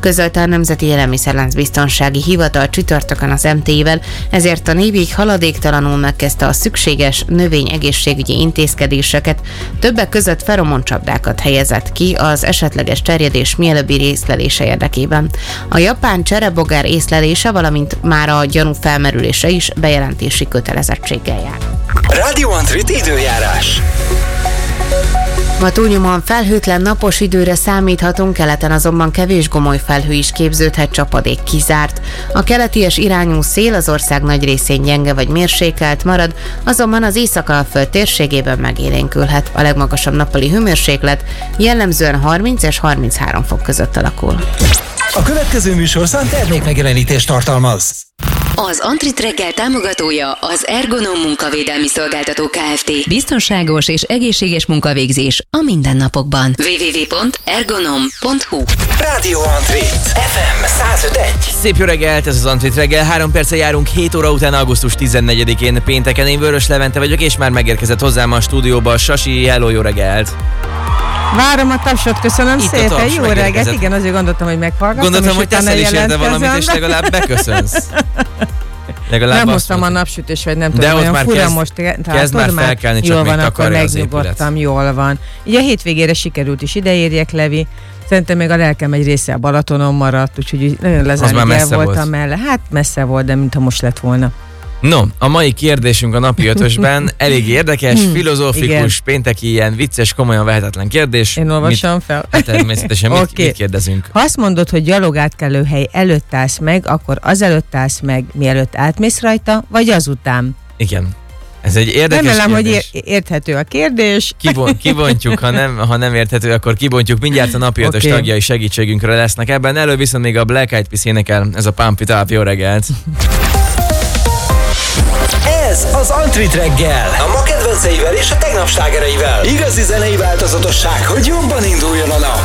közölte a Nemzeti Élelmiszerlánc Biztonsági Hivatal csütörtökön az MT-vel, ezért a NÉBIG haladéktalanul megkezdte a szükséges növényegészségügyi intézkedéseket, többek között feromoncsapdákat helyezett ki az esetleges terjedés mielőbbi észlelése érdekében. A japán cserebogár észlelése, valamint már a gyanú felmerülése is bejelentési kötelezettséggel jár. Radio Antrit időjárás. Ma túlnyomóan felhőtlen napos időre számíthatunk, keleten azonban kevés gomoly felhő is képződhet, csapadék kizárt. A keleties irányú szél az ország nagy részén gyenge vagy mérsékelt marad, azonban az Észak-Alföld térségében megélénkülhet. A legmagasabb nappali hőmérséklet jellemzően 30 és 33 fok között alakul. A következő műsorszám termékmegjelenítést tartalmaz. Az Antrit reggel támogatója az Ergonom munkavédelmi szolgáltató Kft. Biztonságos és egészséges munkavégzés a mindennapokban. www.ergonom.hu. Rádió Antrit FM 105.1. Szép jó reggelt, ez az Antrit reggel. 3 perccel járunk 7 óra után, augusztus 14-én pénteken. Én Vörös Levente vagyok, és már megérkezett hozzám a stúdióba Sasi. Hello, jó reggelt! Várom a tapsot, köszönöm Itt szépen, jó reggelt. Igen, azért gondoltam, hogy meghallgatom. Gondoltam, hogy teszel is érte valamit, és legalább beköszönsz. Nem hoztam a napsütés, vagy nem tudom, olyan fura most. Kezd már felkelni, csak még takarja az épület. Jól van. Ugye a hétvégére sikerült is ideérjek, Levi. Szerintem még a lelkem egy része a Balatonon maradt, úgyhogy nagyon lezárnyel voltam mellé. Hát messze volt, de mintha most lett volna. No, a mai kérdésünk a napi ötösben elég érdekes, filozófikus, igen. Pénteki ilyen vicces, komolyan vehetetlen kérdés. Én olvasom fel. Hát természetesen mit kérdezünk? Ha azt mondod, hogy gyalogátkelőhely előtt állsz meg, akkor az előtt állsz meg, mielőtt átmész rajta, vagy azután? Igen. Ez egy érdekes Remélem, kérdés. hogy érthető a kérdés. Kibontjuk, ha nem érthető, akkor kibontjuk. Mindjárt a napi ötös tagjai segítségünkre lesznek ebben. Elő viszont még a Black Eyed Peas énekel, ez a Pump It Up. Jó reggelt! Ez az Antrit reggel. A ma kedvenceivel és a tegnap slágereivel. Igazi zenei változatosság, hogy jobban induljon a nap.